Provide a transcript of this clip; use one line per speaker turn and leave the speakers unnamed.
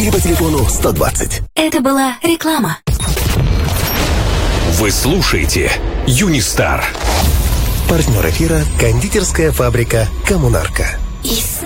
или по телефону 120.
Это была реклама.
Вы слушаете Юнистар.
Партнер эфира — кондитерская фабрика «Коммунарка».